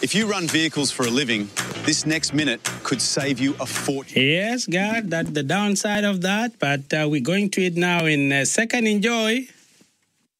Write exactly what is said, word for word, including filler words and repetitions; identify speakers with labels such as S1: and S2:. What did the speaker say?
S1: If you run vehicles for a living, this next minute could save you a fortune.
S2: Yes, God, that's the downside of that. But uh, we're going to it now in uh, Second Enjoy.